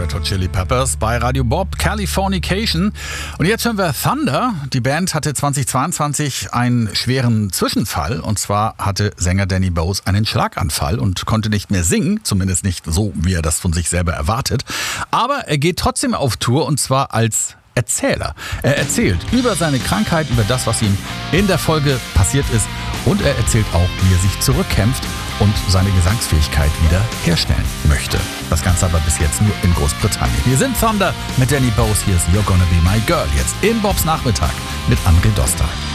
Red Hot Chili Peppers bei Radio Bob, Californication. Und jetzt hören wir Thunder. Die Band hatte 2022 einen schweren Zwischenfall. Und zwar hatte Sänger Danny Bowes einen Schlaganfall und konnte nicht mehr singen. Zumindest nicht so, wie er das von sich selber erwartet. Aber er geht trotzdem auf Tour und zwar als Erzähler. Er erzählt über seine Krankheit, über das, was ihm in der Folge passiert ist. Und er erzählt auch, wie er sich zurückkämpft und seine Gesangsfähigkeit wieder herstellen möchte. Das Ganze aber bis jetzt nur in Großbritannien. Wir sind Thunder mit Danny Bowes. Hier ist You're Gonna Be My Girl. Jetzt in Bobs Nachmittag mit André Doster.